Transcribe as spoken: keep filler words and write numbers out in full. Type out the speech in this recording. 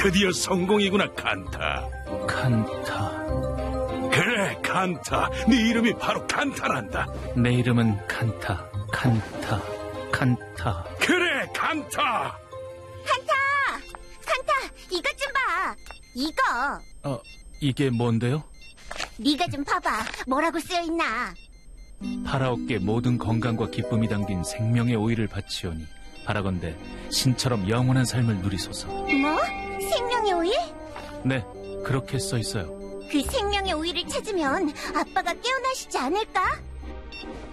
드디어 성공이구나, 칸타. 칸타. 그래, 칸타. 네 이름이 바로 칸타란다. 내 이름은 칸타. 칸타. 칸타. 그래, 칸타. 칸타! 칸타, 이것 좀 봐. 이거. 어, 이게 뭔데요? 네가 좀 봐봐. 뭐라고 쓰여있나. 파라오께 모든 건강과 기쁨이 담긴 생명의 오일을 바치오니 바라건대 신처럼 영원한 삶을 누리소서. 뭐? 생명의 오일? 네, 그렇게 써 있어요. 그 생명의 오일을 찾으면 아빠가 깨어나시지 않을까?